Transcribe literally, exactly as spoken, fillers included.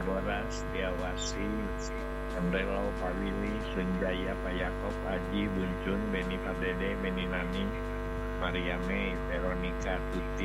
Deborah Setiawasi, Andrelo Pawili, Sunjaya Payakov, Aji Buncun, Beni Pardede, Beni Nani, Maria May, Veronica Tuti,